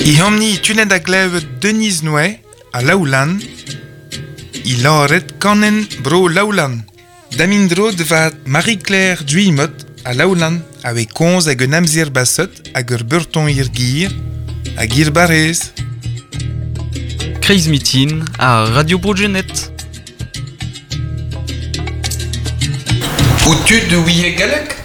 I homni tunet a glevet Denise Noé a Laoulan, I laoret kanen bro Laoulan. Damindro devat Marie-Claire Duimot a Laoulan ave konz hag un amzer basot hag ur beurton ir gir, hag ir barez. Kreiz mitin a Radio Brogenet. Ou tu de ouie galek?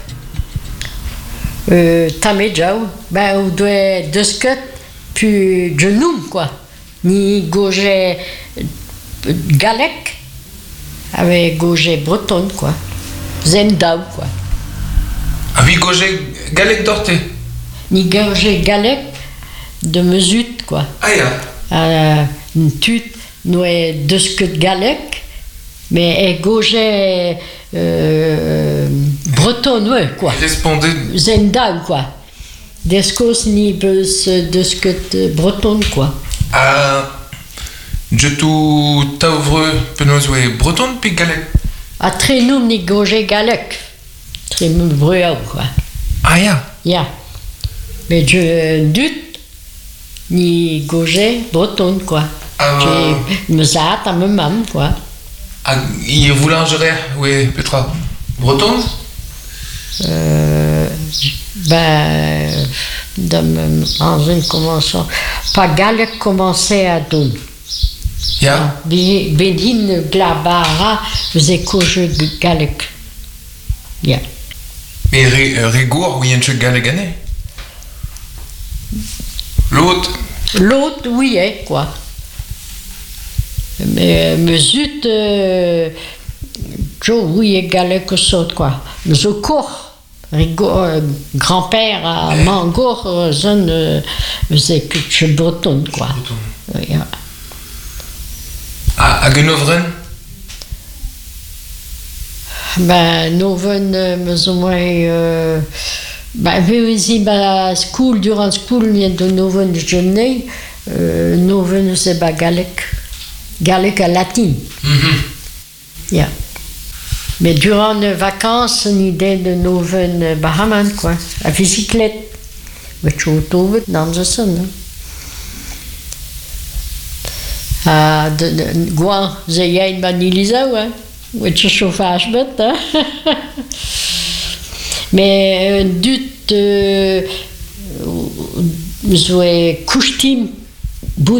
Tamé jau, ou doit deusket puis genoum quoi. Ni goge galek avec goge breton quoi. Zendau quoi. Ah oui, goge galek dorte. Ni goge galek de mesut quoi. Ah ya. Tut noe deusket galek mais goge breton ouais quoi. Répondez. Zendau quoi. Deskos ni beus deusket breton quoi. Je tout taouvre penozwe breton puis galek. A trenoum ni goge galek. Trenoum breuau quoi. Ah ya. Ya. Mais je dut ni goge breton quoi. Je me zat à me mam quoi. Ah, il boulangerie, oui, Petra. Breton? Dans une commençant. Pas galek commençait à don. Ja. Bedin glabara faisait goge galek. Ya. Mais rigour, oui, un peu galek gagné. L'autre? L'autre, oui, quoi. Mais zut, Joe, oui, galek saute, quoi. Mais au cours, grand-père à Mangour, zone, faisait que breton, quoi. Breton. Ja. À Genovren? Noven, school, durant school, vient de Noven jeune, Noven, c'est galek. Galek à latin. Ja. Mais durant les vacances, une idée de Noven Bahaman, quoi. À bicyclette. Mais tu retrouves dans le son. Gouan, j'ai y a une banilisa, ouais. Ouais, tu chauffage bête, hein. Mais dut, couche-tim, bout